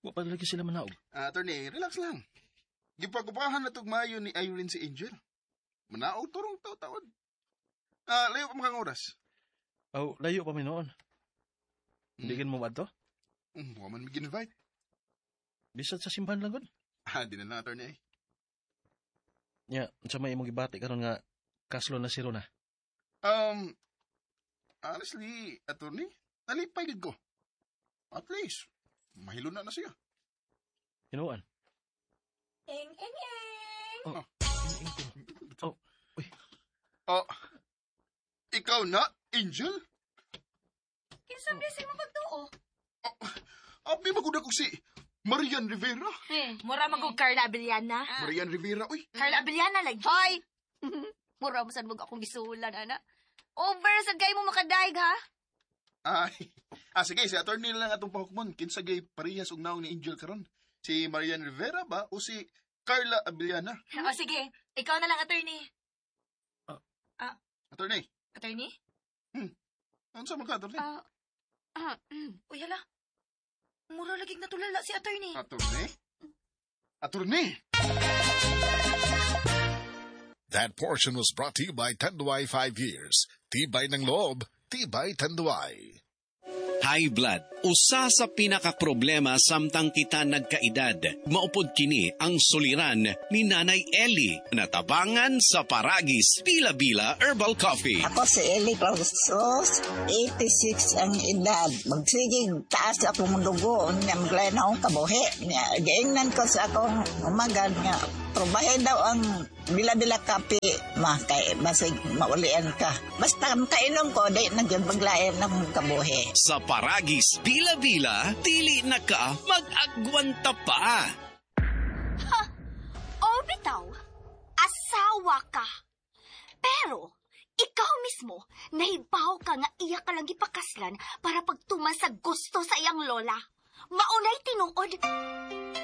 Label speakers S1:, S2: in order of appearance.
S1: Wa pa lagi sila manaog.
S2: Attorney, relax lang. Gipagupahan na tugmayo ni Irene si Angel. Manaog turong taon. Layo pa makang oras.
S1: Aw, layo pa mi noon. Hindi mo ba to?
S2: Huwag man mag-invite.
S1: Bisat sa simbahan lang gud.
S2: Di na lang, attorney.
S1: Nya, sa may imong gibati karon nga kaslo na si Rona.
S2: Honestly, attorney, nalipay gid ko. At least, mahilo na siya.
S1: Hinuan.
S3: Eng.
S1: Oh, uy.
S2: Ikaw na, Angel?
S3: Kinsabi si magtuo.
S2: Abi maguna ko si Marian Rivera.
S3: Mura magug Carla Abellana.
S2: Marian Rivera, uy.
S3: Carla Abellana lagi.
S4: Hoy! Mura mo sad mo akong gisulan, ana. Over sa gay mo makadaig, ha?
S2: Sige, si attorney lang atong pahukmon. Kinsa gay parehas og naong ni Angel karon. Si Marian Rivera ba o si Carla Abellana?
S3: O sige, ikaw na lang, attorney.
S2: Attorney?
S3: Attorney?
S2: Ano sa mga attorney?
S3: Uy, hala. Mura laging natulala si attorney.
S2: Attorney? Attorney!
S5: That portion was brought to you by Tanduay 5 Years. Tibay ng loob, tibay Tanduay.
S6: High blood, usa sa pinakaproblema samtang kita nagkaedad. Maupod kini ang suliran ni Nanay Ellie. Natabangan sa Paragis Bila-Bila Herbal Coffee.
S7: Ako si Ellie Clausos, 86 ang edad. Magsigig taas akong dugo, maglayan akong kabuhi. Gaingnan ko sa akong umagad nga. Probahe daw ang bila-bila kape, kay basig maulian ka. Basta kainom ko, di nagyan paglayan ng kabuhi.
S6: Sa Paragis Bila-Bila, dili na ka mag-agwanta pa.
S4: Ha! O bitaw, asawa ka. Pero, ikaw mismo, nahibaw ka nga iya ka lang ipakaslan para pagtuman sa gusto sa iyang lola. Maunay tinuod.